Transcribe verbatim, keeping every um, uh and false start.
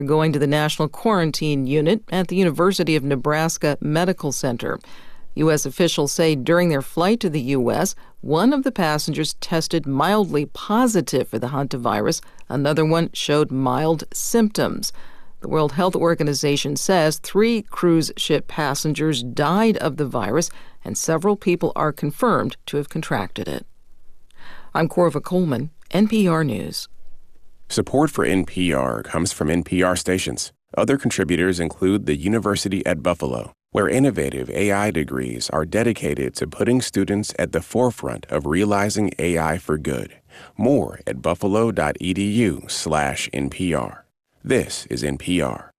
going to the National Quarantine Unit at the University of Nebraska Medical Center. U S officials say during their flight to the U S, one of the passengers tested mildly positive for the hantavirus. Another one showed mild symptoms. The World Health Organization says three cruise ship passengers died of the virus, and several people are confirmed to have contracted it. I'm Corva Coleman, N P R News. Support for N P R comes from N P R stations. Other contributors include the University at Buffalo, where innovative A I degrees are dedicated to putting students at the forefront of realizing A I for good. More at buffalo.edu slash NPR. This is N P R.